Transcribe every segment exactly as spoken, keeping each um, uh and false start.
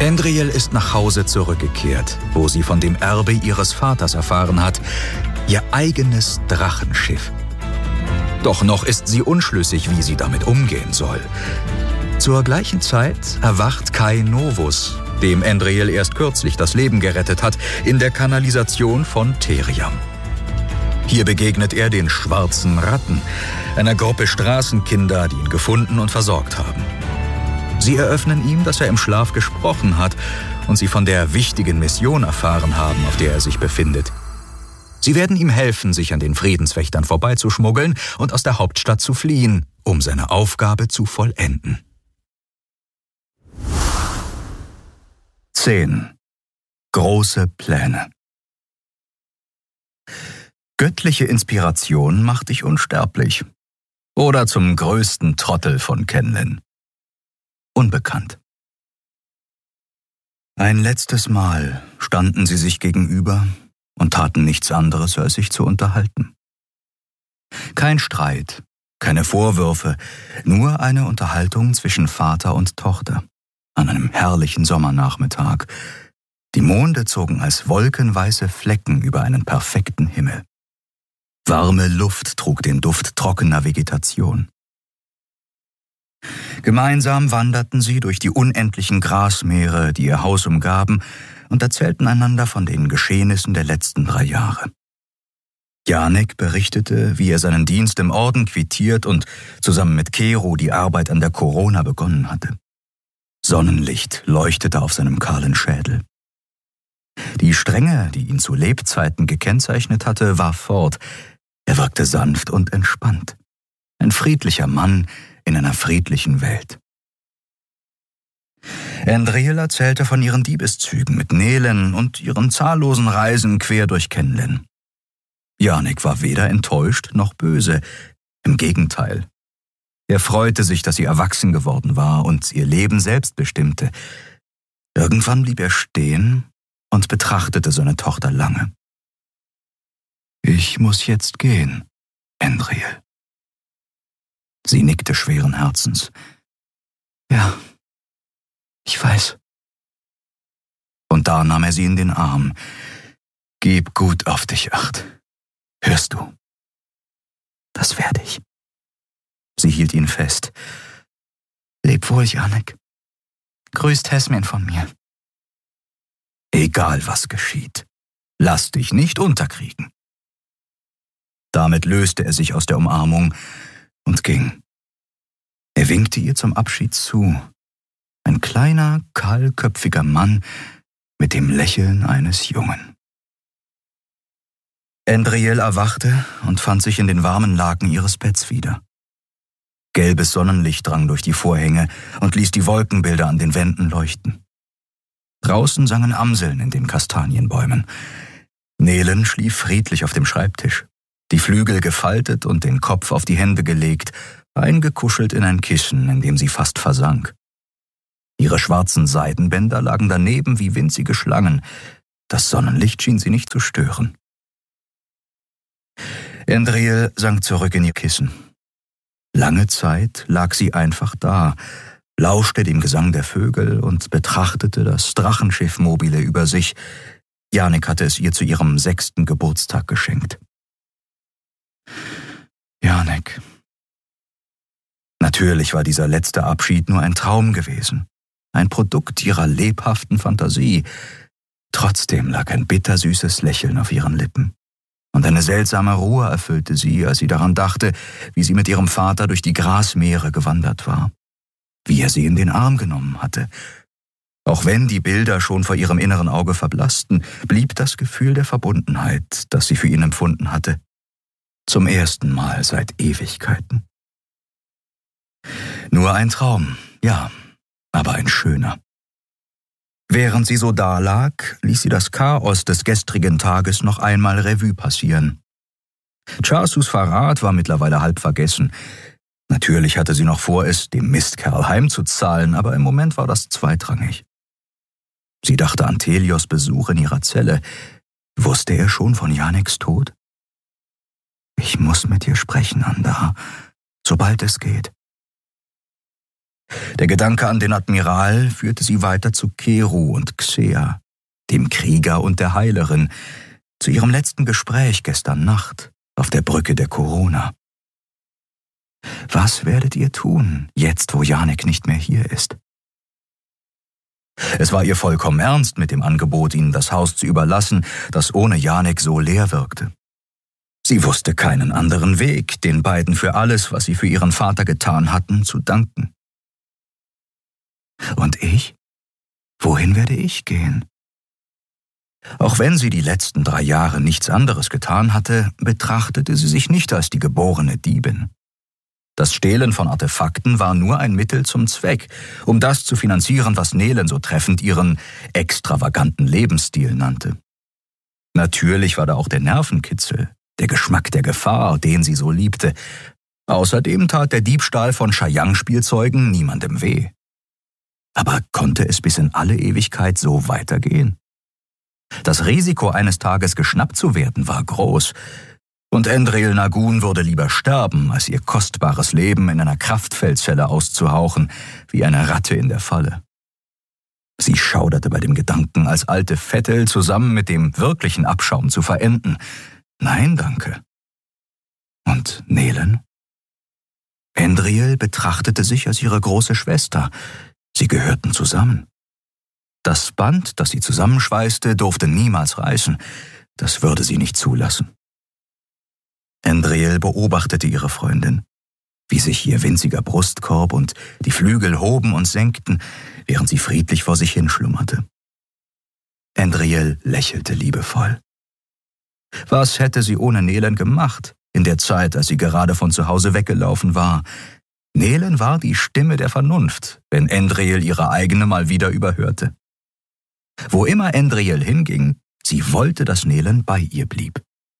Endriel ist nach Hause zurückgekehrt, wo sie von dem Erbe ihres Vaters erfahren hat, ihr eigenes Drachenschiff. Doch noch ist sie unschlüssig, wie sie damit umgehen soll. Zur gleichen Zeit erwacht Kai Novus, dem Endriel erst kürzlich das Leben gerettet hat, in der Kanalisation von Theriam. Hier begegnet er den schwarzen Ratten, einer Gruppe Straßenkinder, die ihn gefunden und versorgt haben. Sie eröffnen ihm, dass er im Schlaf gesprochen hat und sie von der wichtigen Mission erfahren haben, auf der er sich befindet. Sie werden ihm helfen, sich an den Friedenswächtern vorbeizuschmuggeln und aus der Hauptstadt zu fliehen, um seine Aufgabe zu vollenden. zehn. Große Pläne. Göttliche Inspiration macht dich unsterblich. Oder zum größten Trottel von Kenlin. Unbekannt. Ein letztes Mal standen sie sich gegenüber und taten nichts anderes, als sich zu unterhalten. Kein Streit, keine Vorwürfe, nur eine Unterhaltung zwischen Vater und Tochter an einem herrlichen Sommernachmittag. Die Monde zogen als wolkenweiße Flecken über einen perfekten Himmel. Warme Luft trug den Duft trockener Vegetation. Gemeinsam wanderten sie durch die unendlichen Grasmeere, die ihr Haus umgaben, und erzählten einander von den Geschehnissen der letzten drei Jahre. Janek berichtete, wie er seinen Dienst im Orden quittiert und zusammen mit Kero die Arbeit an der Corona begonnen hatte. Sonnenlicht leuchtete auf seinem kahlen Schädel. Die Strenge, die ihn zu Lebzeiten gekennzeichnet hatte, war fort. Er wirkte sanft und entspannt. Ein friedlicher Mann in einer friedlichen Welt. Endriel erzählte von ihren Diebeszügen mit Nelen und ihren zahllosen Reisen quer durch Kenlin. Janek war weder enttäuscht noch böse. Im Gegenteil. Er freute sich, dass sie erwachsen geworden war und ihr Leben selbst bestimmte. Irgendwann blieb er stehen und betrachtete seine Tochter lange. »Ich muss jetzt gehen, Endriel.« Sie nickte schweren Herzens. »Ja, ich weiß.« Und da nahm er sie in den Arm. »Gib gut auf dich acht. Hörst du?« »Das werde ich.« Sie hielt ihn fest. »Leb wohl, Janek. Grüßt Hesmin von mir.« »Egal, was geschieht. Lass dich nicht unterkriegen.« Damit löste er sich aus der Umarmung und ging. Er winkte ihr zum Abschied zu. Ein kleiner, kahlköpfiger Mann mit dem Lächeln eines Jungen. Endriel erwachte und fand sich in den warmen Laken ihres Betts wieder. Gelbes Sonnenlicht drang durch die Vorhänge und ließ die Wolkenbilder an den Wänden leuchten. Draußen sangen Amseln in den Kastanienbäumen. Nelen schlief friedlich auf dem Schreibtisch, die Flügel gefaltet und den Kopf auf die Hände gelegt, eingekuschelt in ein Kissen, in dem sie fast versank. Ihre schwarzen Seidenbänder lagen daneben wie winzige Schlangen. Das Sonnenlicht schien sie nicht zu stören. Endriel sank zurück in ihr Kissen. Lange Zeit lag sie einfach da, lauschte dem Gesang der Vögel und betrachtete das Drachenschiff mobile über sich. Janek hatte es ihr zu ihrem sechsten Geburtstag geschenkt. Janek. Natürlich war dieser letzte Abschied nur ein Traum gewesen, ein Produkt ihrer lebhaften Fantasie. Trotzdem lag ein bittersüßes Lächeln auf ihren Lippen. Und eine seltsame Ruhe erfüllte sie, als sie daran dachte, wie sie mit ihrem Vater durch die Grasmeere gewandert war, wie er sie in den Arm genommen hatte. Auch wenn die Bilder schon vor ihrem inneren Auge verblassten, blieb das Gefühl der Verbundenheit, das sie für ihn empfunden hatte, zum ersten Mal seit Ewigkeiten. Nur ein Traum, ja, aber ein schöner. Während sie so dalag, ließ sie das Chaos des gestrigen Tages noch einmal Revue passieren. Charsus Verrat war mittlerweile halb vergessen. Natürlich hatte sie noch vor, es dem Mistkerl heimzuzahlen, aber im Moment war das zweitrangig. Sie dachte an Telios Besuch in ihrer Zelle. Wusste er schon von Janeks Tod? »Ich muss mit dir sprechen, Andar, sobald es geht.« Der Gedanke an den Admiral führte sie weiter zu Keru und Xea, dem Krieger und der Heilerin, zu ihrem letzten Gespräch gestern Nacht auf der Brücke der Corona. Was werdet ihr tun, jetzt wo Janek nicht mehr hier ist? Es war ihr vollkommen ernst mit dem Angebot, ihnen das Haus zu überlassen, das ohne Janek so leer wirkte. Sie wusste keinen anderen Weg, den beiden für alles, was sie für ihren Vater getan hatten, zu danken. Und ich? Wohin werde ich gehen? Auch wenn sie die letzten drei Jahre nichts anderes getan hatte, betrachtete sie sich nicht als die geborene Diebin. Das Stehlen von Artefakten war nur ein Mittel zum Zweck, um das zu finanzieren, was Nelen so treffend ihren extravaganten Lebensstil nannte. Natürlich war da auch der Nervenkitzel, der Geschmack der Gefahr, den sie so liebte. Außerdem tat der Diebstahl von Shayang-Spielzeugen niemandem weh. Aber konnte es bis in alle Ewigkeit so weitergehen? Das Risiko, eines Tages geschnappt zu werden, war groß. Und Endril Nagun würde lieber sterben, als ihr kostbares Leben in einer Kraftfeldzelle auszuhauchen, wie eine Ratte in der Falle. Sie schauderte bei dem Gedanken, als alte Vettel zusammen mit dem wirklichen Abschaum zu verenden. Nein, danke. Und Nelen? Endril betrachtete sich als ihre große Schwester. Sie gehörten zusammen. Das Band, das sie zusammenschweißte, durfte niemals reißen. Das würde sie nicht zulassen. Endril beobachtete ihre Freundin, wie sich ihr winziger Brustkorb und die Flügel hoben und senkten, während sie friedlich vor sich hinschlummerte. Endril lächelte liebevoll. Was hätte sie ohne Nelen gemacht, in der Zeit, als sie gerade von zu Hause weggelaufen war? Nelen war die Stimme der Vernunft, wenn Endril ihre eigene mal wieder überhörte. Wo immer Endril hinging, sie wollte, dass Nelen bei ihr blieb.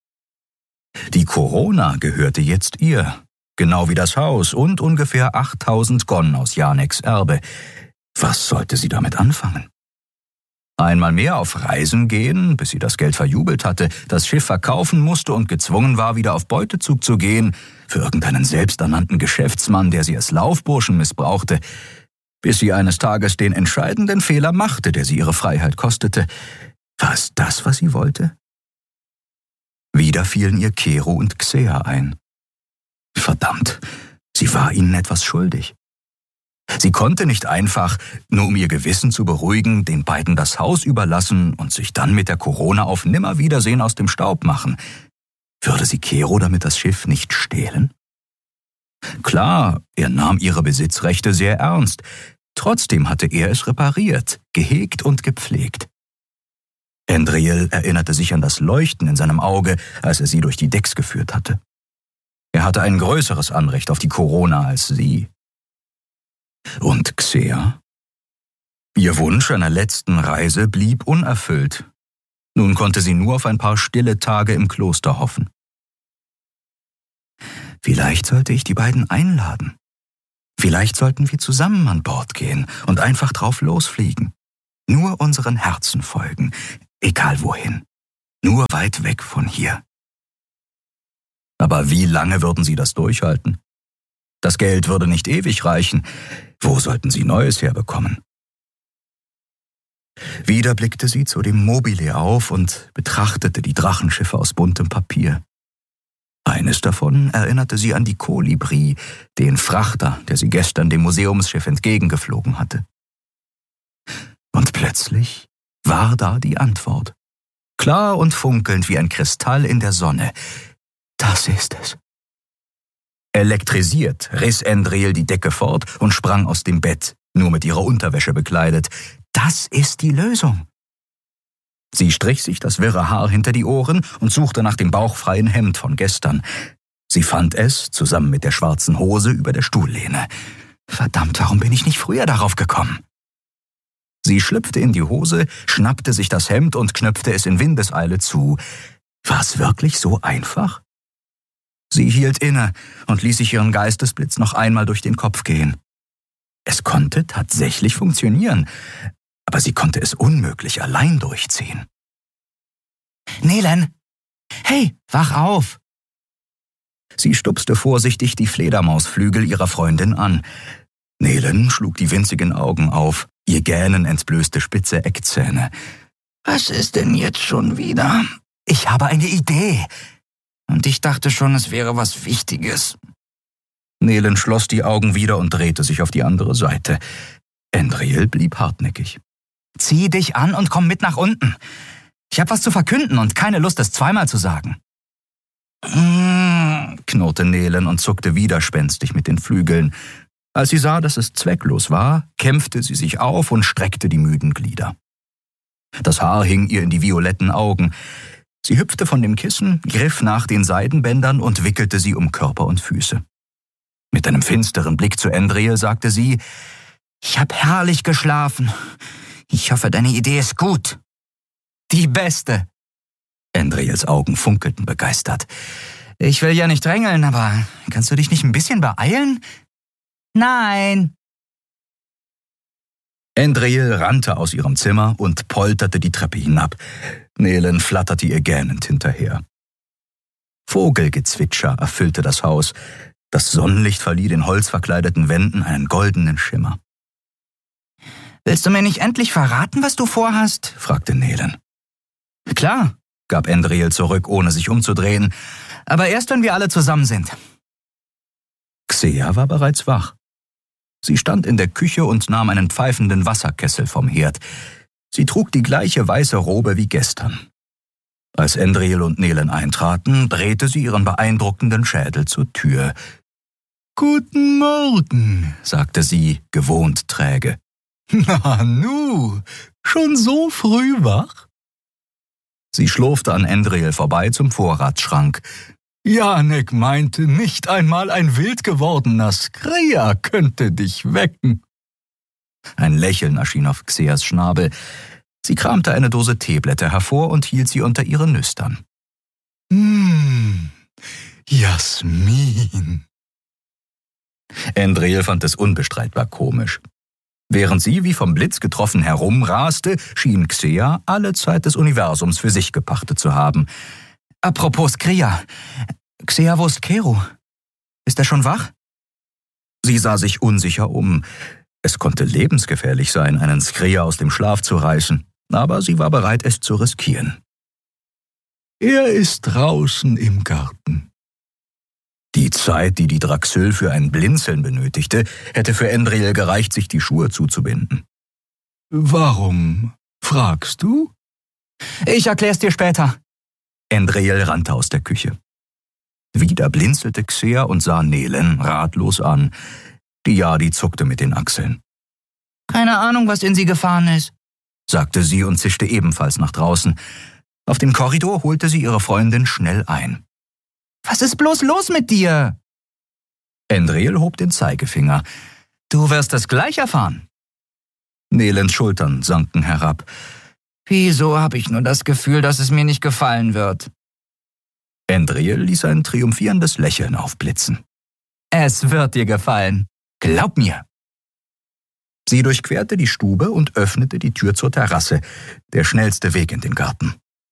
Die Corona gehörte jetzt ihr, genau wie das Haus und ungefähr achttausend Gon aus Janeks Erbe. Was sollte sie damit anfangen? Einmal mehr auf Reisen gehen, bis sie das Geld verjubelt hatte, das Schiff verkaufen musste und gezwungen war, wieder auf Beutezug zu gehen, für irgendeinen selbsternannten Geschäftsmann, der sie als Laufburschen missbrauchte, bis sie eines Tages den entscheidenden Fehler machte, der sie ihre Freiheit kostete. War es das, was sie wollte? Wieder fielen ihr Keru und Xea ein. Verdammt, sie war ihnen etwas schuldig. Sie konnte nicht einfach, nur um ihr Gewissen zu beruhigen, den beiden das Haus überlassen und sich dann mit der Corona auf Nimmerwiedersehen aus dem Staub machen. Würde sie Keru damit das Schiff nicht stehlen? Klar, er nahm ihre Besitzrechte sehr ernst. Trotzdem hatte er es repariert, gehegt und gepflegt. Endril erinnerte sich an das Leuchten in seinem Auge, als er sie durch die Decks geführt hatte. Er hatte ein größeres Anrecht auf die Corona als sie. Und Xea? Ihr Wunsch einer letzten Reise blieb unerfüllt. Nun konnte sie nur auf ein paar stille Tage im Kloster hoffen. Vielleicht sollte ich die beiden einladen. Vielleicht sollten wir zusammen an Bord gehen und einfach drauf losfliegen. Nur unseren Herzen folgen, egal wohin. Nur weit weg von hier. Aber wie lange würden sie das durchhalten? Das Geld würde nicht ewig reichen. Wo sollten sie Neues herbekommen? Wieder blickte sie zu dem Mobile auf und betrachtete die Drachenschiffe aus buntem Papier. Eines davon erinnerte sie an die Kolibri, den Frachter, der sie gestern dem Museumsschiff entgegengeflogen hatte. Und plötzlich war da die Antwort. Klar und funkelnd wie ein Kristall in der Sonne. Das ist es. Elektrisiert riss Endril die Decke fort und sprang aus dem Bett, nur mit ihrer Unterwäsche bekleidet. Das ist die Lösung. Sie strich sich das wirre Haar hinter die Ohren und suchte nach dem bauchfreien Hemd von gestern. Sie fand es, zusammen mit der schwarzen Hose, über der Stuhllehne. Verdammt, warum bin ich nicht früher darauf gekommen? Sie schlüpfte in die Hose, schnappte sich das Hemd und knöpfte es in Windeseile zu. War es wirklich so einfach? Sie hielt inne und ließ sich ihren Geistesblitz noch einmal durch den Kopf gehen. Es konnte tatsächlich funktionieren, aber sie konnte es unmöglich allein durchziehen. Nelen! Hey, wach auf! Sie stupste vorsichtig die Fledermausflügel ihrer Freundin an. Nelen schlug die winzigen Augen auf, ihr Gähnen entblößte spitze Eckzähne. »Was ist denn jetzt schon wieder?« »Ich habe eine Idee. Und ich dachte schon, es wäre was Wichtiges.« Nelen schloss die Augen wieder und drehte sich auf die andere Seite. Endriel blieb hartnäckig. »Zieh dich an und komm mit nach unten. Ich habe was zu verkünden und keine Lust, es zweimal zu sagen.« »Mm«, knurrte Nelen und zuckte widerspenstig mit den Flügeln. Als sie sah, dass es zwecklos war, kämpfte sie sich auf und streckte die müden Glieder. Das Haar hing ihr in die violetten Augen. Sie hüpfte von dem Kissen, griff nach den Seidenbändern und wickelte sie um Körper und Füße. Mit einem finsteren Blick zu Endriel sagte sie, »Ich hab herrlich geschlafen. Ich hoffe, deine Idee ist gut.« »Die beste!« Endriels Augen funkelten begeistert. »Ich will ja nicht drängeln, aber kannst du dich nicht ein bisschen beeilen?« »Nein!« Endriel rannte aus ihrem Zimmer und polterte die Treppe hinab. Nelen flatterte ihr gähnend hinterher. Vogelgezwitscher erfüllte das Haus. Das Sonnenlicht verlieh den holzverkleideten Wänden einen goldenen Schimmer. »Willst du mir nicht endlich verraten, was du vorhast?« fragte Nelen. »Klar«, gab Endriel zurück, ohne sich umzudrehen, »aber erst, wenn wir alle zusammen sind.« Xea war bereits wach. Sie stand in der Küche und nahm einen pfeifenden Wasserkessel vom Herd. Sie trug die gleiche weiße Robe wie gestern. Als Endriel und Nelen eintraten, drehte sie ihren beeindruckenden Schädel zur Tür. »Guten Morgen«, sagte sie, gewohnt träge. »Na nu, schon so früh wach?« Sie schlurfte an Endriel vorbei zum Vorratsschrank. »Janek meinte, nicht einmal ein wild gewordener Skria könnte dich wecken.« Ein Lächeln erschien auf Xeas Schnabel. Sie kramte eine Dose Teeblätter hervor und hielt sie unter ihre Nüstern. »Hm, Jasmin.« Endriel fand es unbestreitbar komisch. Während sie wie vom Blitz getroffen herumraste, schien Xea alle Zeit des Universums für sich gepachtet zu haben. »Apropos Skria, Xea, wo ist Kero? Ist er schon wach?« Sie sah sich unsicher um. Es konnte lebensgefährlich sein, einen Skria aus dem Schlaf zu reißen, aber sie war bereit, es zu riskieren. »Er ist draußen im Garten.« Die Zeit, die die Draxyl für ein Blinzeln benötigte, hätte für Endriel gereicht, sich die Schuhe zuzubinden. »Warum fragst du?« »Ich erklär's dir später.« Endriel rannte aus der Küche. Wieder blinzelte Xea und sah Nelen ratlos an. Diadi zuckte mit den Achseln. »Keine Ahnung, was in sie gefahren ist«, sagte sie und zischte ebenfalls nach draußen. Auf dem Korridor holte sie ihre Freundin schnell ein. »Was ist bloß los mit dir?« Endriel hob den Zeigefinger. »Du wirst es gleich erfahren.« Nelens Schultern sanken herab. »Wieso habe ich nur das Gefühl, dass es mir nicht gefallen wird?« Endriel ließ ein triumphierendes Lächeln aufblitzen. »Es wird dir gefallen. Glaub mir.« Sie durchquerte die Stube und öffnete die Tür zur Terrasse, der schnellste Weg in den Garten.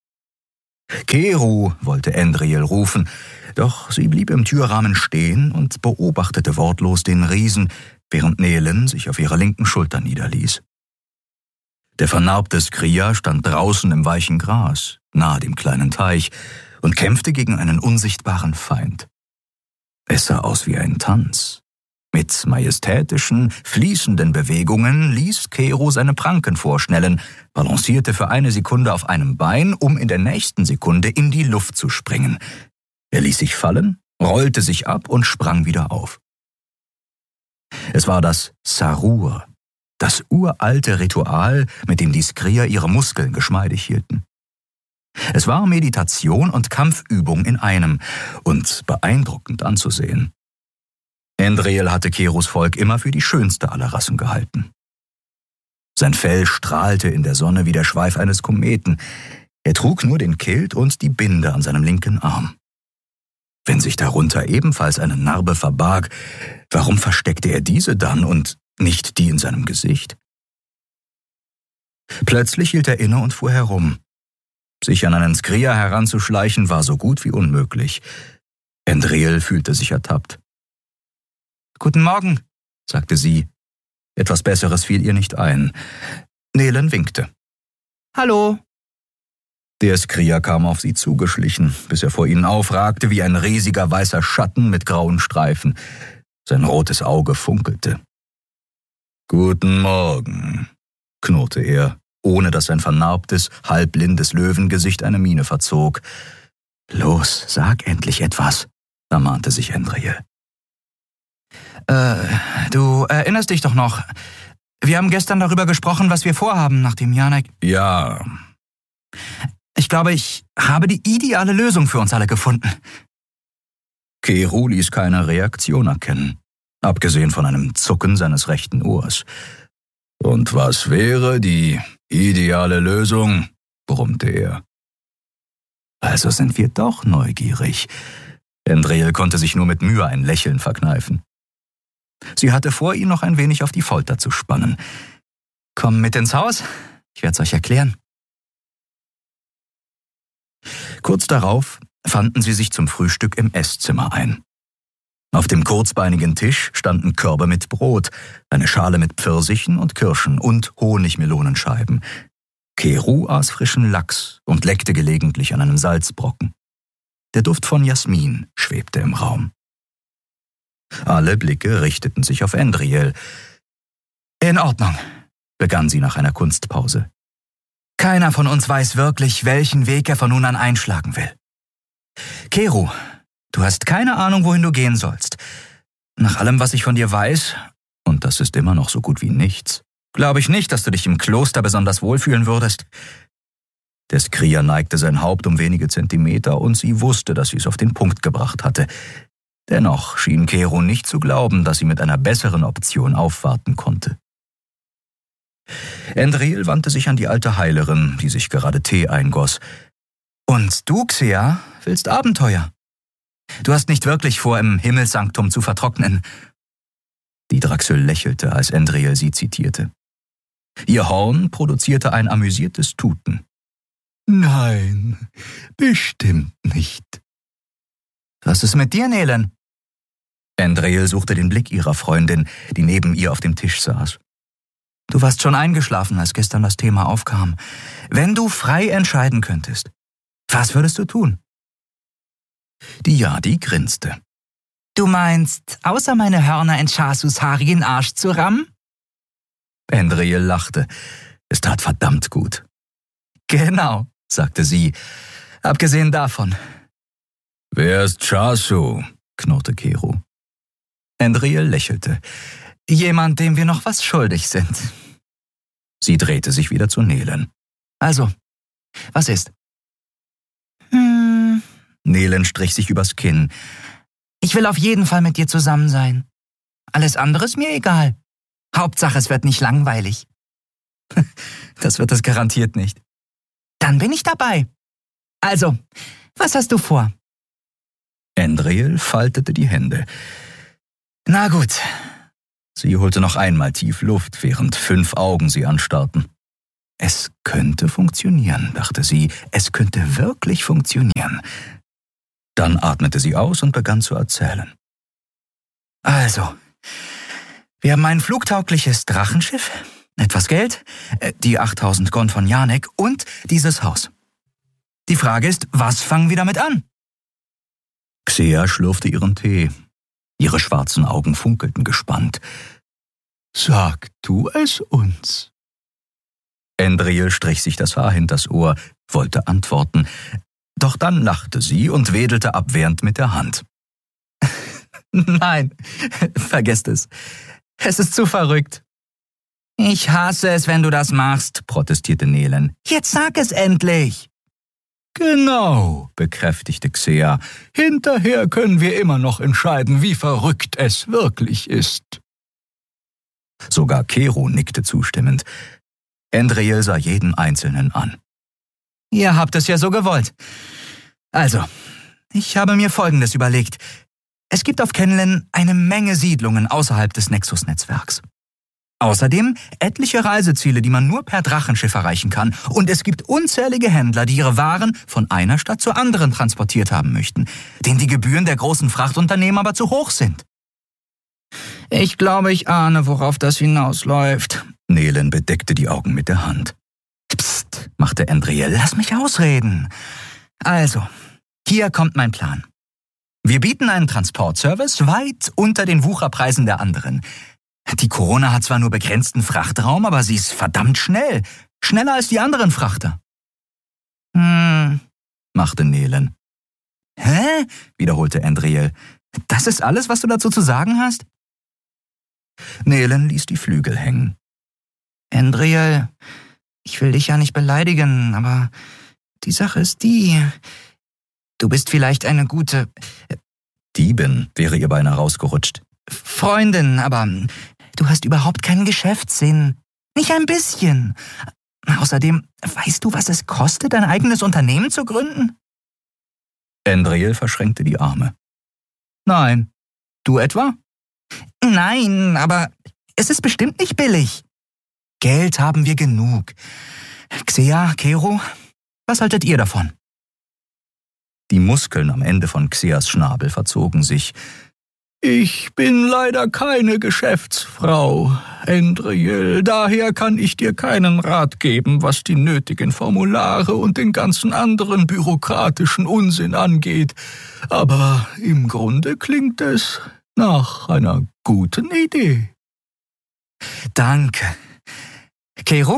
»Kero«, wollte Endriel rufen, doch sie blieb im Türrahmen stehen und beobachtete wortlos den Riesen, während Nelen sich auf ihrer linken Schulter niederließ. Der vernarbte Skria stand draußen im weichen Gras, nahe dem kleinen Teich, und kämpfte gegen einen unsichtbaren Feind. Es sah aus wie ein Tanz. Mit majestätischen, fließenden Bewegungen ließ Kero seine Pranken vorschnellen, balancierte für eine Sekunde auf einem Bein, um in der nächsten Sekunde in die Luft zu springen. Er ließ sich fallen, rollte sich ab und sprang wieder auf. Es war das Sarur, das uralte Ritual, mit dem die Skria ihre Muskeln geschmeidig hielten. Es war Meditation und Kampfübung in einem und beeindruckend anzusehen. Endriel hatte Keros Volk immer für die schönste aller Rassen gehalten. Sein Fell strahlte in der Sonne wie der Schweif eines Kometen. Er trug nur den Kilt und die Binde an seinem linken Arm. Wenn sich darunter ebenfalls eine Narbe verbarg, warum versteckte er diese dann und nicht die in seinem Gesicht? Plötzlich hielt er inne und fuhr herum. Sich an einen Skria heranzuschleichen war so gut wie unmöglich. Endriel fühlte sich ertappt. »Guten Morgen«, sagte sie, Etwas Besseres fiel ihr nicht ein. Nelen winkte. »Hallo!« Der Skrier kam auf sie zugeschlichen, bis er vor ihnen aufragte wie ein riesiger weißer Schatten mit grauen Streifen. Sein rotes Auge funkelte. »Guten Morgen«, knurrte er, ohne dass sein vernarbtes, halbblindes Löwengesicht eine Miene verzog. »Los, sag endlich etwas«, ermahnte sich Endriel. Äh, du erinnerst dich doch noch. Wir haben gestern darüber gesprochen, was wir vorhaben, nachdem Janek... Ja. Ich glaube, ich habe die ideale Lösung für uns alle gefunden. Keru ließ keine Reaktion erkennen, abgesehen von einem Zucken seines rechten Ohrs. Und was wäre die ideale Lösung? Brummte er. Also sind wir doch neugierig. Endriel konnte sich nur mit Mühe ein Lächeln verkneifen. Sie hatte vor, ihn noch ein wenig auf die Folter zu spannen. Komm mit ins Haus, ich werde es euch erklären. Kurz darauf fanden sie sich zum Frühstück im Esszimmer ein. Auf dem kurzbeinigen Tisch standen Körbe mit Brot, eine Schale mit Pfirsichen und Kirschen und Honigmelonenscheiben. Keru aß frischen Lachs und leckte gelegentlich an einem Salzbrocken. Der Duft von Jasmin schwebte im Raum. Alle Blicke richteten sich auf Endriel. »In Ordnung«, begann sie nach einer Kunstpause. »Keiner von uns weiß wirklich, welchen Weg er von nun an einschlagen will. Keru, du hast keine Ahnung, wohin du gehen sollst. Nach allem, was ich von dir weiß, und das ist immer noch so gut wie nichts, glaube ich nicht, dass du dich im Kloster besonders wohlfühlen würdest.« Der Skrier neigte sein Haupt um wenige Zentimeter und sie wusste, dass sie es auf den Punkt gebracht hatte. Dennoch schien Keru nicht zu glauben, dass sie mit einer besseren Option aufwarten konnte. Endriel wandte sich an die alte Heilerin, die sich gerade Tee eingoss. »Und du, Xea, willst Abenteuer? Du hast nicht wirklich vor, im Himmelssanktum zu vertrocknen.« Die Draxel lächelte, als Endriel sie zitierte. Ihr Horn produzierte ein amüsiertes Tuten. »Nein, bestimmt nicht.« »Was ist mit dir, Nelen?« Endriel suchte den Blick ihrer Freundin, die neben ihr auf dem Tisch saß. »Du warst schon eingeschlafen, als gestern das Thema aufkam. Wenn du frei entscheiden könntest, was würdest du tun?« Die Yadi grinste. »Du meinst, außer meine Hörner in Shasus haarigen Arsch zu rammen?« Endriel lachte. Es tat verdammt gut. »Genau«, sagte sie, »abgesehen davon.« »Wer ist Shasu?«, knurrte Keru. Endriel lächelte. »Jemand, dem wir noch was schuldig sind.« Sie drehte sich wieder zu Nelen. »Also, was ist?« »Hm...« Nelen strich sich übers Kinn. »Ich will auf jeden Fall mit dir zusammen sein. Alles andere ist mir egal. Hauptsache, es wird nicht langweilig.« »Das wird es garantiert nicht.« »Dann bin ich dabei. Also, was hast du vor?« Endriel faltete die Hände. »Na gut.« Sie holte noch einmal tief Luft, während fünf Augen sie anstarrten. »Es könnte funktionieren«, dachte sie, »es könnte wirklich funktionieren.« Dann atmete sie aus und begann zu erzählen. »Also, wir haben ein flugtaugliches Drachenschiff, etwas Geld, die achttausend Gon von Janek und dieses Haus. Die Frage ist, was fangen wir damit an?« Xea schlürfte ihren Tee. Ihre schwarzen Augen funkelten gespannt. »Sag du es uns.« Endriel strich sich das Haar hinters Ohr, wollte antworten, doch dann lachte sie und wedelte abwehrend mit der Hand. »Nein, vergesst es. Es ist zu verrückt.« »Ich hasse es, wenn du das machst«, protestierte Nelen. »Jetzt sag es endlich!« »Genau«, bekräftigte Xea. »Hinterher können wir immer noch entscheiden, wie verrückt es wirklich ist.« Sogar Keru nickte zustimmend. Endriel sah jeden Einzelnen an. »Ihr habt es ja so gewollt. Also, ich habe mir Folgendes überlegt. Es gibt auf Kenlen eine Menge Siedlungen außerhalb des Nexus-Netzwerks. Außerdem etliche Reiseziele, die man nur per Drachenschiff erreichen kann. Und es gibt unzählige Händler, die ihre Waren von einer Stadt zur anderen transportiert haben möchten, denen die Gebühren der großen Frachtunternehmen aber zu hoch sind. Ich glaube, ich ahne, worauf das hinausläuft. Nelen bedeckte die Augen mit der Hand. Psst, machte Andriel, lass mich ausreden. Also, hier kommt mein Plan. Wir bieten einen Transportservice weit unter den Wucherpreisen der anderen. Die Corona hat zwar nur begrenzten Frachtraum, aber sie ist verdammt schnell. Schneller als die anderen Frachter. Hm, machte Nelen. Hä? Wiederholte Andriel. Das ist alles, was du dazu zu sagen hast? Nelen ließ die Flügel hängen. Andriel, ich will dich ja nicht beleidigen, aber die Sache ist die, du bist vielleicht eine gute... Diebin wäre ihr beinahe rausgerutscht. Freundin, aber du hast überhaupt keinen Geschäftssinn. Nicht ein bisschen. Außerdem, weißt du, was es kostet, ein eigenes Unternehmen zu gründen? Andriel verschränkte die Arme. Nein. Du etwa? Nein, aber es ist bestimmt nicht billig. Geld haben wir genug. Xea, Kero, was haltet ihr davon? Die Muskeln am Ende von Xeas Schnabel verzogen sich. Ich bin leider keine Geschäftsfrau, Andriel, daher kann ich dir keinen Rat geben, was die nötigen Formulare und den ganzen anderen bürokratischen Unsinn angeht. Aber im Grunde klingt es nach einer guten Idee. Danke. Kero?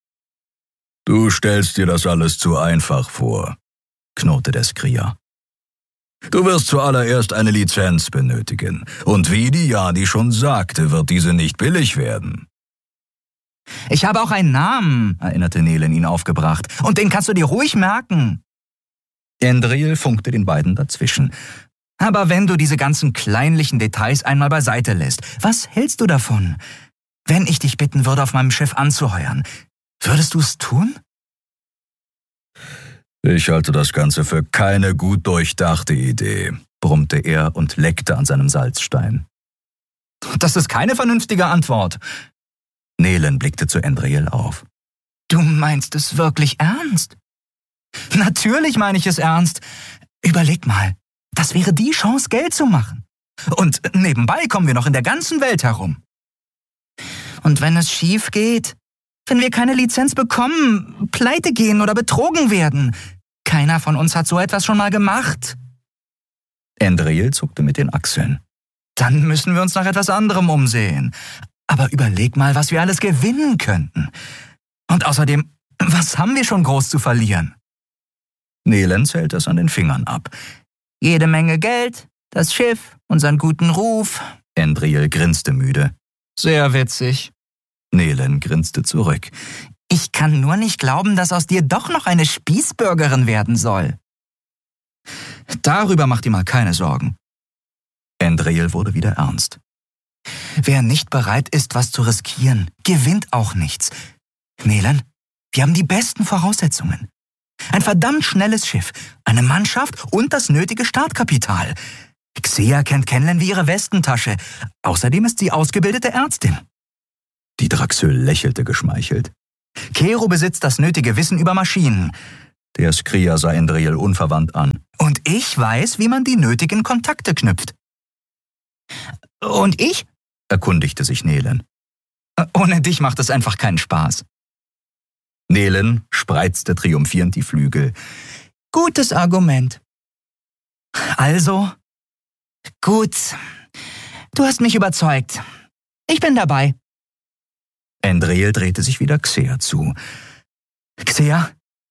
Du stellst dir das alles zu einfach vor, knurrte der Skrier. Du wirst zuallererst eine Lizenz benötigen. Und wie die Jadi schon sagte, wird diese nicht billig werden. Ich habe auch einen Namen, erinnerte Nelen ihn aufgebracht. Und den kannst du dir ruhig merken. Andriel funkte den beiden dazwischen. Aber wenn du diese ganzen kleinlichen Details einmal beiseite lässt, was hältst du davon? Wenn ich dich bitten würde, auf meinem Schiff anzuheuern, würdest du es tun? Ich halte das Ganze für keine gut durchdachte Idee, brummte er und leckte an seinem Salzstein. Das ist keine vernünftige Antwort. Nelen blickte zu Andriel auf. Du meinst es wirklich ernst? Natürlich meine ich es ernst. Überleg mal, das wäre die Chance, Geld zu machen. Und nebenbei kommen wir noch in der ganzen Welt herum. Und wenn es schief geht, wenn wir keine Lizenz bekommen, pleite gehen oder betrogen werden. Keiner von uns hat so etwas schon mal gemacht. Andriel zuckte mit den Achseln. Dann müssen wir uns nach etwas anderem umsehen. Aber überleg mal, was wir alles gewinnen könnten. Und außerdem, was haben wir schon groß zu verlieren? Nelen zählte es an den Fingern ab. Jede Menge Geld, das Schiff, unseren guten Ruf. Andriel grinste müde. Sehr witzig. Nelen grinste zurück. Ich kann nur nicht glauben, dass aus dir doch noch eine Spießbürgerin werden soll. Darüber mach dir mal keine Sorgen. Andriel wurde wieder ernst. Wer nicht bereit ist, was zu riskieren, gewinnt auch nichts. Nelen, wir haben die besten Voraussetzungen. Ein verdammt schnelles Schiff, eine Mannschaft und das nötige Startkapital. Xea kennt Kenlen wie ihre Westentasche. Außerdem ist sie ausgebildete Ärztin. Die Draxöl lächelte geschmeichelt. Kero besitzt das nötige Wissen über Maschinen. Der Skrier sah Andriel unverwandt an. Und ich weiß, wie man die nötigen Kontakte knüpft. Und ich? Erkundigte sich Nelen. Ohne dich macht es einfach keinen Spaß. Nelen spreizte triumphierend die Flügel. Gutes Argument. Also, gut. Du hast mich überzeugt. Ich bin dabei. Andriel drehte sich wieder Xea zu. Xea?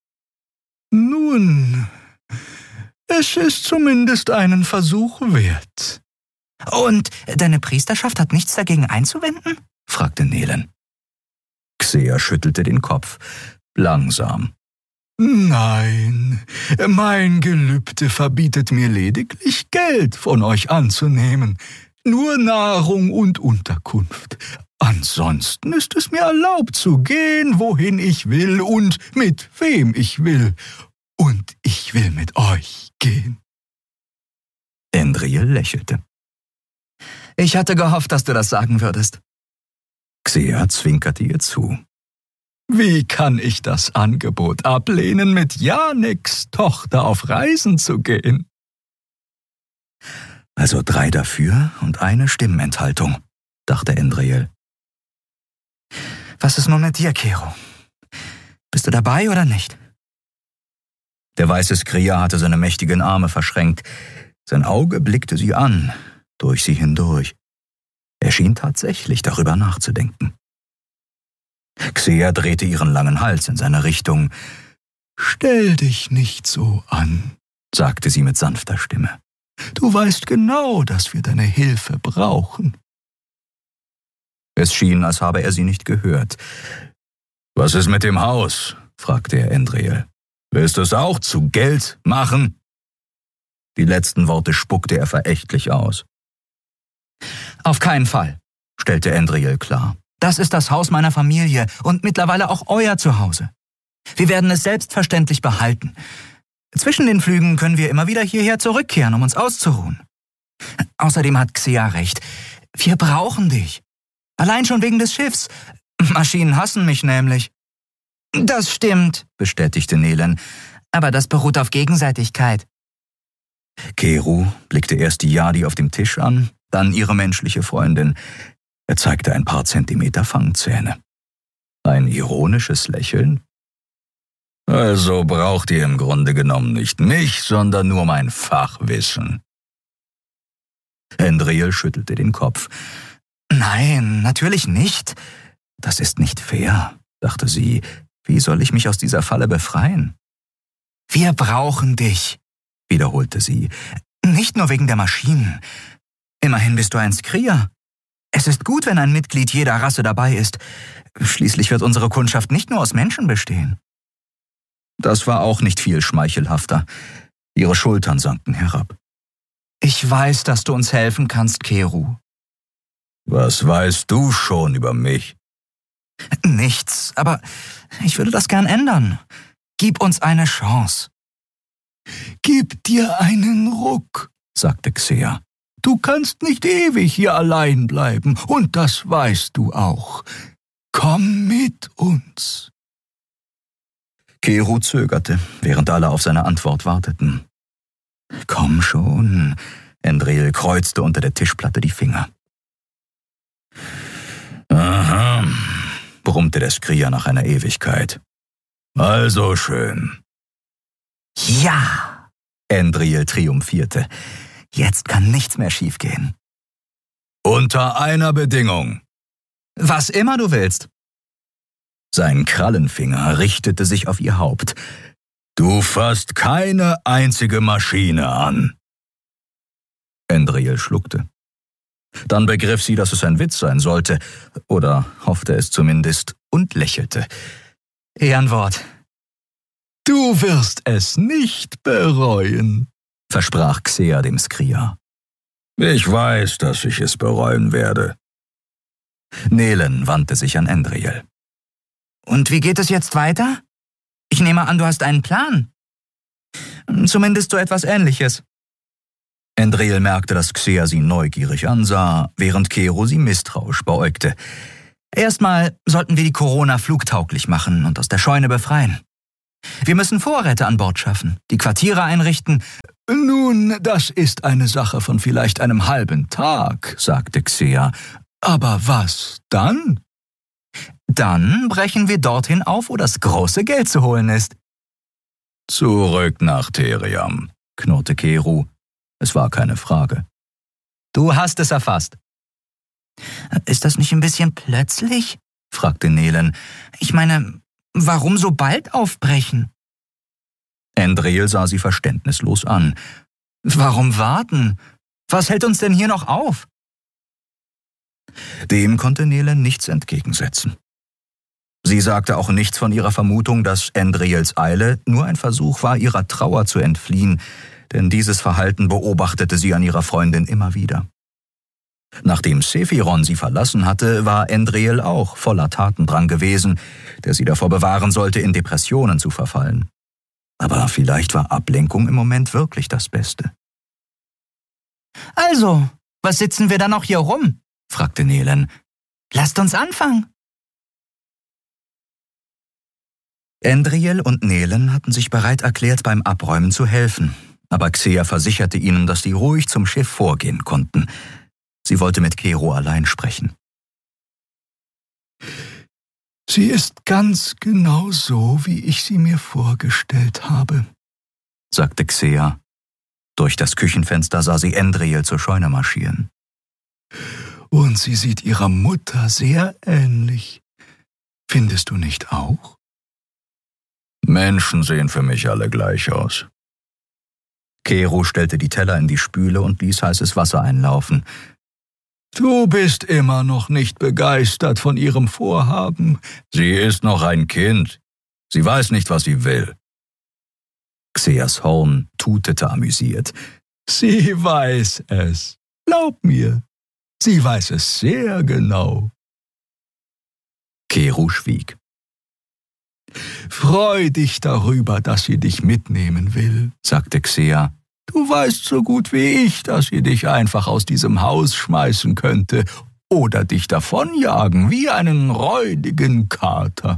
Nun, es ist zumindest einen Versuch wert. Und deine Priesterschaft hat nichts dagegen einzuwenden? Fragte Nelen. Xea schüttelte den Kopf, langsam. Nein, mein Gelübde verbietet mir lediglich, Geld von euch anzunehmen. Nur Nahrung und Unterkunft. Ansonsten ist es mir erlaubt zu gehen, wohin ich will und mit wem ich will. Und ich will mit euch gehen. Andriel lächelte. Ich hatte gehofft, dass du das sagen würdest. Xea zwinkerte ihr zu. Wie kann ich das Angebot ablehnen, mit Janeks Tochter auf Reisen zu gehen? Also drei dafür und eine Stimmenthaltung, dachte Endriel. Was ist nun mit dir, Kero? Bist du dabei oder nicht? Der weiße Skria hatte seine mächtigen Arme verschränkt. Sein Auge blickte sie an, durch sie hindurch. Er schien tatsächlich darüber nachzudenken. Xea drehte ihren langen Hals in seine Richtung. »Stell dich nicht so an«, sagte sie mit sanfter Stimme. »Du weißt genau, dass wir deine Hilfe brauchen.« Es schien, als habe er sie nicht gehört. »Was ist mit dem Haus?« fragte er Endriel. »Willst du es auch zu Geld machen?« Die letzten Worte spuckte er verächtlich aus. »Auf keinen Fall«, stellte Endriel klar. »Das ist das Haus meiner Familie und mittlerweile auch euer Zuhause. Wir werden es selbstverständlich behalten. Zwischen den Flügen können wir immer wieder hierher zurückkehren, um uns auszuruhen. Außerdem hat Xea recht. Wir brauchen dich. Allein schon wegen des Schiffs. Maschinen hassen mich nämlich.« »Das stimmt«, bestätigte Nelen. »Aber das beruht auf Gegenseitigkeit.« Kero blickte erst die Jadi auf dem Tisch an, dann ihre menschliche Freundin. Er zeigte ein paar Zentimeter Fangzähne. Ein ironisches Lächeln. »Also braucht ihr im Grunde genommen nicht mich, sondern nur mein Fachwissen.« Endriel schüttelte den Kopf. »Nein, natürlich nicht. Das ist nicht fair«, dachte sie. »Wie soll ich mich aus dieser Falle befreien?« »Wir brauchen dich«, wiederholte sie. »Nicht nur wegen der Maschinen. Immerhin bist du ein Skria. Es ist gut, wenn ein Mitglied jeder Rasse dabei ist. Schließlich wird unsere Kundschaft nicht nur aus Menschen bestehen.« Das war auch nicht viel schmeichelhafter. Ihre Schultern sanken herab. »Ich weiß, dass du uns helfen kannst, Kero.« »Was weißt du schon über mich?« »Nichts, aber ich würde das gern ändern. Gib uns eine Chance.« »Gib dir einen Ruck«, sagte Xea. »Du kannst nicht ewig hier allein bleiben, und das weißt du auch. Komm mit uns.« Kero zögerte, während alle auf seine Antwort warteten. »Komm schon«, Endriel kreuzte unter der Tischplatte die Finger. »Aha«, brummte der Skria nach einer Ewigkeit. »Also schön.« »Ja«, Endriel triumphierte. »Jetzt kann nichts mehr schiefgehen.« »Unter einer Bedingung.« »Was immer du willst.« Sein Krallenfinger richtete sich auf ihr Haupt. »Du fasst keine einzige Maschine an.« Endriel schluckte. Dann begriff sie, dass es ein Witz sein sollte, oder hoffte es zumindest, und lächelte. »Ehrenwort.« »Du wirst es nicht bereuen«, versprach Xea dem Skria. »Ich weiß, dass ich es bereuen werde.« Nelen wandte sich an Endriel. »Und wie geht es jetzt weiter? Ich nehme an, du hast einen Plan. Zumindest so etwas Ähnliches.« Endriel merkte, dass Xea sie neugierig ansah, während Kero sie misstrauisch beäugte. »Erstmal sollten wir die Corona flugtauglich machen und aus der Scheune befreien. Wir müssen Vorräte an Bord schaffen, die Quartiere einrichten.« »Nun, das ist eine Sache von vielleicht einem halben Tag«, sagte Xea. »Aber was dann?« »Dann brechen wir dorthin auf, wo das große Geld zu holen ist.« »Zurück nach Theriam«, knurrte Kero. Es war keine Frage. »Du hast es erfasst.« »Ist das nicht ein bisschen plötzlich?«, fragte Nelen. »Ich meine, warum so bald aufbrechen?« Endriel sah sie verständnislos an. »Warum warten? Was hält uns denn hier noch auf?« Dem konnte Nelen nichts entgegensetzen. Sie sagte auch nichts von ihrer Vermutung, dass Endriels Eile nur ein Versuch war, ihrer Trauer zu entfliehen, denn dieses Verhalten beobachtete sie an ihrer Freundin immer wieder. Nachdem Sephiron sie verlassen hatte, war Endriel auch voller Tatendrang gewesen, der sie davor bewahren sollte, in Depressionen zu verfallen. Aber vielleicht war Ablenkung im Moment wirklich das Beste. »Also, was sitzen wir da noch hier rum?«, fragte Nelen. »Lasst uns anfangen.« Endriel und Nelen hatten sich bereit erklärt, beim Abräumen zu helfen, aber Xea versicherte ihnen, dass sie ruhig zum Schiff vorgehen konnten. Sie wollte mit Kero allein sprechen. Sie ist ganz genau so, wie ich sie mir vorgestellt habe, sagte Xea. Durch das Küchenfenster sah sie Endriel zur Scheune marschieren. Und sie sieht ihrer Mutter sehr ähnlich. Findest du nicht auch? Menschen sehen für mich alle gleich aus. Kero stellte die Teller in die Spüle und ließ heißes Wasser einlaufen. Du bist immer noch nicht begeistert von ihrem Vorhaben. Sie ist noch ein Kind. Sie weiß nicht, was sie will. Xeas Horn tutete amüsiert. Sie weiß es. Glaub mir, sie weiß es sehr genau. Kero schwieg. Freu dich darüber, dass sie dich mitnehmen will, sagte Xea. Du weißt so gut wie ich, dass sie dich einfach aus diesem Haus schmeißen könnte oder dich davonjagen wie einen räudigen Kater.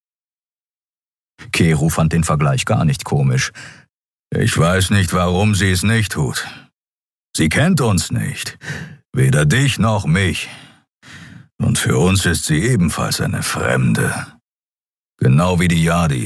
Kero fand den Vergleich gar nicht komisch. Ich weiß nicht, warum sie es nicht tut. Sie kennt uns nicht, weder dich noch mich. Und für uns ist sie ebenfalls eine Fremde. Genau wie die Yadi.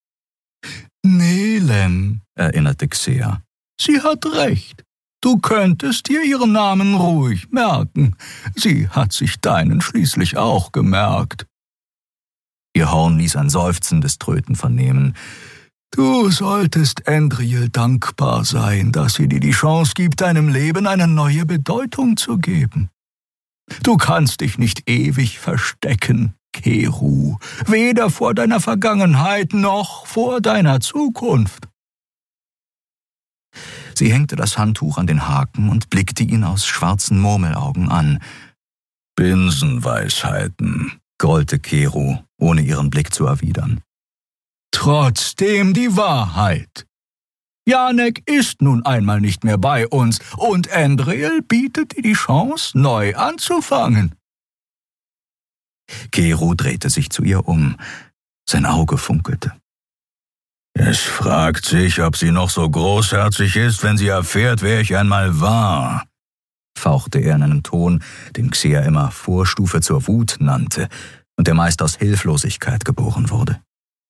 Nehlen, erinnerte Xea. Sie hat recht. Du könntest dir ihren Namen ruhig merken. Sie hat sich deinen schließlich auch gemerkt. Ihr Horn ließ ein seufzendes Tröten vernehmen. Du solltest Endriel dankbar sein, dass sie dir die Chance gibt, deinem Leben eine neue Bedeutung zu geben. Du kannst dich nicht ewig verstecken, Kero, weder vor deiner Vergangenheit noch vor deiner Zukunft. Sie hängte das Handtuch an den Haken und blickte ihn aus schwarzen Murmelaugen an. Binsenweisheiten, grollte Kero, ohne ihren Blick zu erwidern. Trotzdem die Wahrheit. Janek ist nun einmal nicht mehr bei uns und Endriel bietet dir die Chance, neu anzufangen. Kero drehte sich zu ihr um. Sein Auge funkelte. Es fragt sich, ob sie noch so großherzig ist, wenn sie erfährt, wer ich einmal war, fauchte er in einem Ton, den Xea immer Vorstufe zur Wut nannte und der meist aus Hilflosigkeit geboren wurde.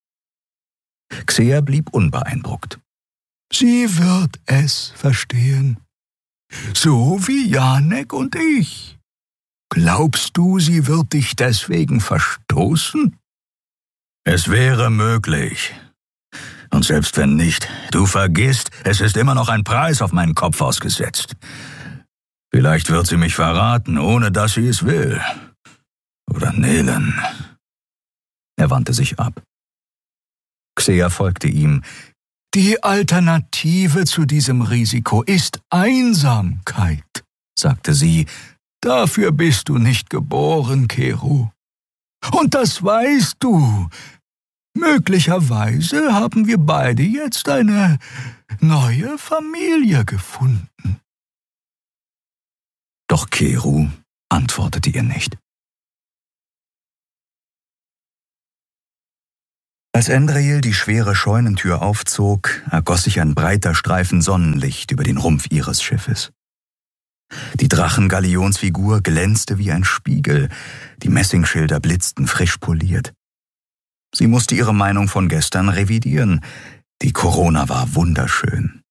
Xea blieb unbeeindruckt. Sie wird es verstehen. So wie Janek und ich. Glaubst du, sie wird dich deswegen verstoßen? Es wäre möglich. Und selbst wenn nicht, du vergisst, es ist immer noch ein Preis auf meinen Kopf ausgesetzt. Vielleicht wird sie mich verraten, ohne dass sie es will. Oder Nehlen. Er wandte sich ab. Xea folgte ihm. Die Alternative zu diesem Risiko ist Einsamkeit, sagte sie. Dafür bist du nicht geboren, Kero. Und das weißt du. Möglicherweise haben wir beide jetzt eine neue Familie gefunden. Doch Kero antwortete ihr nicht. Als Endriel die schwere Scheunentür aufzog, ergoss sich ein breiter Streifen Sonnenlicht über den Rumpf ihres Schiffes. Die Drachengalionsfigur glänzte wie ein Spiegel, die Messingschilder blitzten frisch poliert. Sie musste ihre Meinung von gestern revidieren. Die Corona war wunderschön.